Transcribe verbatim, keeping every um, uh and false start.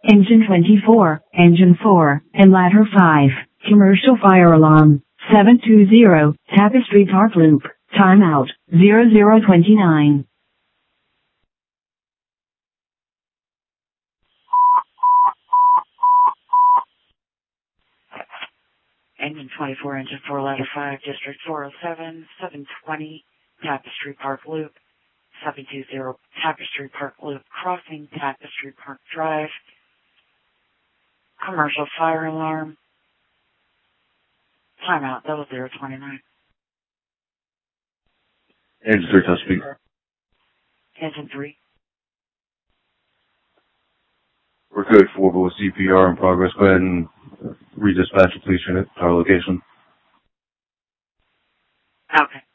Engine twenty-four, Engine four, and Ladder five, commercial fire alarm, seven two zero, Tapestry Park Loop, timeout, zero zero twenty-nine. Engine twenty-four, Engine four, Ladder five, District four oh seven, seven twenty, Tapestry Park Loop, seven two zero, Tapestry Park Loop, crossing Tapestry Park Drive, commercial fire alarm, timeout, double zero twenty-nine. Engine three, touch speed. Engine three. We're good for with C P R in progress. Go ahead and redispatch the police unit to our location. Okay.